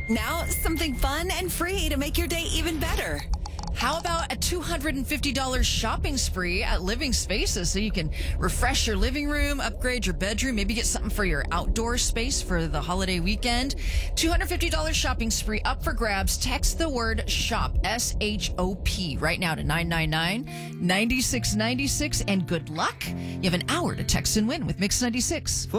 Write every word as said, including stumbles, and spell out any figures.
Now, something fun and free to make your day even better. How about a two hundred fifty dollars shopping spree at Living Spaces so you can refresh your living room, upgrade your bedroom, maybe get something for your outdoor space for the holiday weekend? two hundred fifty dollars shopping spree up for grabs. Text the word SHOP, S H O P, right now to nine nine nine, nine six nine six, and good luck. You have an hour to text and win with Mix ninety-six.